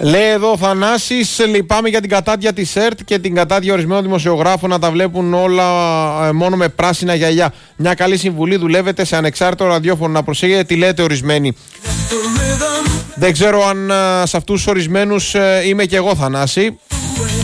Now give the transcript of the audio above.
Λέει εδώ ο Θανάσης, λυπάμαι για την κατάδια της ΕΡΤ και την κατάδια ορισμένων δημοσιογράφων να τα βλέπουν όλα μόνο με πράσινα γυαλιά. Μια καλή συμβουλή, δουλεύετε σε ανεξάρτητο ραδιόφωνο, να προσέχετε τι λέτε ορισμένοι. Δεν ξέρω αν σε αυτούς τους ορισμένους είμαι και εγώ, Θανάση.